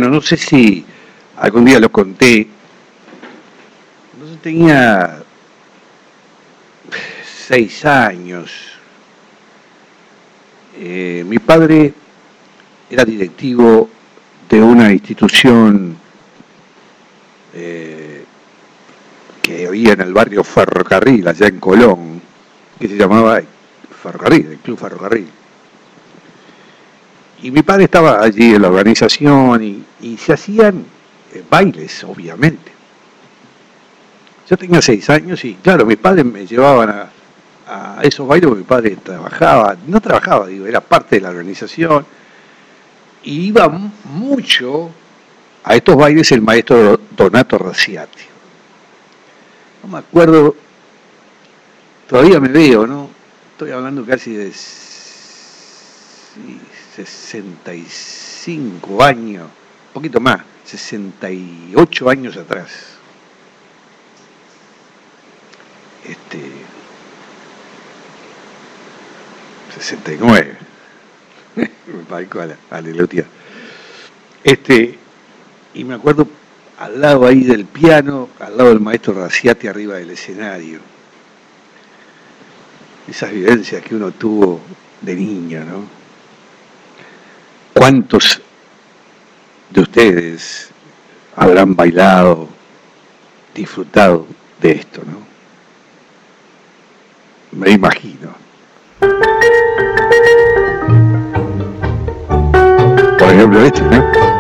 Bueno, no sé si algún día lo conté. Entonces tenía 6 años. Mi padre era directivo de una institución que había en el barrio Ferrocarril, allá en Colón, que se llamaba Ferrocarril, el Club Ferrocarril. Y mi padre estaba allí en la organización y se hacían bailes, obviamente. Yo tenía 6 años y, claro, mis padres me llevaban a esos bailes porque mi padre no trabajaba, digo, era parte de la organización. Y iba mucho a estos bailes el maestro Donato Raciati. No me acuerdo, todavía me veo, ¿no? Estoy hablando casi de 65 años, un poquito más, 68 años atrás. 69. Me parezco a Lelotia. Y me acuerdo al lado ahí del piano, al lado del maestro Raciati arriba del escenario. Esas vivencias que uno tuvo de niño, ¿no? ¿Cuántos de ustedes habrán bailado, disfrutado de esto, no? Me imagino. Por ejemplo, ¿no?